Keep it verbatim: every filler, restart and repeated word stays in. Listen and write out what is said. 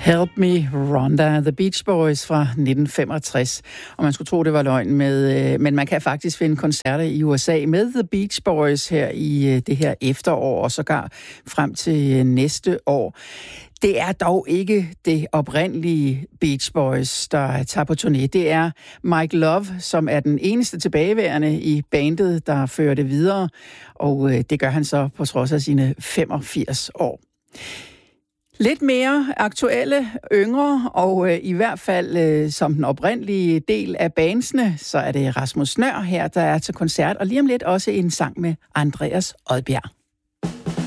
Help Me Rhonda, The Beach Boys fra nitten femogtres. Og man skulle tro, det var løgn med, men man kan faktisk finde koncerter i U S A med The Beach Boys her i det her efterår, og sågar frem til næste år. Det er dog ikke det oprindelige Beach Boys, der tager på turné. Det er Mike Love, som er den eneste tilbageværende i bandet, der fører det videre. Og det gør han så på trods af sine femogfirs år. Lidt mere aktuelle, yngre, og øh, i hvert fald øh, som den oprindelige del af bandsene, så er det Rasmus Nøhr her, der er til koncert, og lige om lidt også en sang med Andreas Odbjerg.